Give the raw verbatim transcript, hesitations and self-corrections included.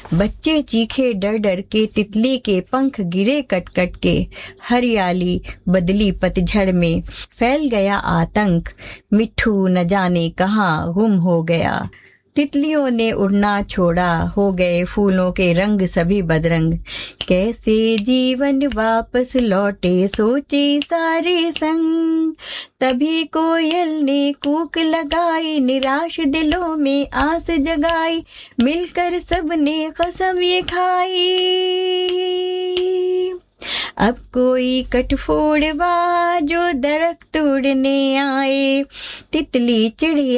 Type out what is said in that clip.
बच्चे चीखे डर डर के, तितली के पंख गिरे कट कट के। हरियाली बदली पतझड़ में, फैल गया आतंक, मिट्ठू न जाने कहाँ गुम हो गया। तितलियों ने उड़ना छोड़ा, हो गए फूलों के रंग सभी बदरंग। कैसे जीवन वापस लौटे सोचे सारे संग। तभी कोयल ने कूक लगाई, निराश दिलों में आस जगाई। मिलकर सबने कसम ये खाई, अब कोई कटफोड़वा जो दरख्त उड़ने आए। तितली चिड़िया